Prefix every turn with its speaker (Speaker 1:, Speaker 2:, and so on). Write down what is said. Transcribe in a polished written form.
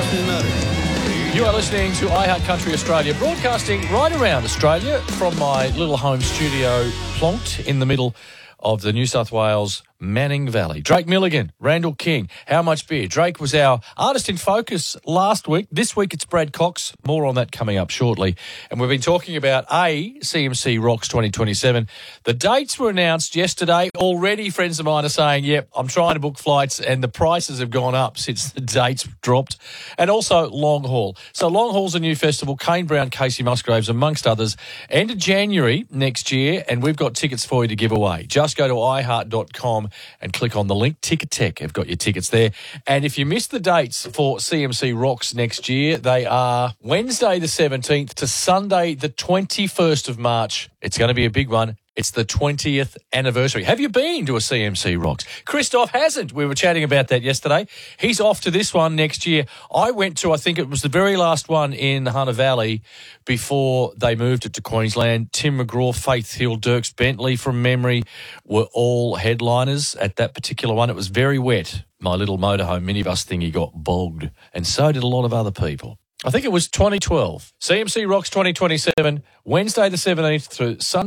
Speaker 1: You are listening to iHeart Country Australia, broadcasting right around Australia from my little home studio plonked in the middle of the New South Wales Manning Valley. Drake Milligan, Randall King, How Much Beer. Drake was our artist in focus last week. This week it's Brad Cox. More on that coming up shortly. And we've been talking about CMC Rocks 2027. The dates were announced yesterday. Already friends of mine are saying, yep, I'm trying to book flights and the prices have gone up since the dates dropped. And also Long Haul. So Long Haul's a new festival. Kane Brown, Casey Musgraves, amongst others. End of January next year, and we've got tickets for you to give away. Just go to iHeart.com and click on the link. Ticketek have got your tickets there. And if you missed the dates for CMC Rocks next year, they are Wednesday the 17th to Sunday the 21st of March. It's going to be a big one. It's the 20th anniversary. Have you been to a CMC Rocks? Christoph hasn't. We were chatting about that yesterday. He's off to this one next year. I went to, I think it was the very last one in Hunter Valley before they moved it to Queensland. Tim McGraw, Faith Hill, Dirks Bentley from memory were all headliners at that particular one. It was very wet. My little motorhome minibus thingy got bogged, and so did a lot of other people. I think it was 2012. CMC Rocks 2027, Wednesday the 17th through Sunday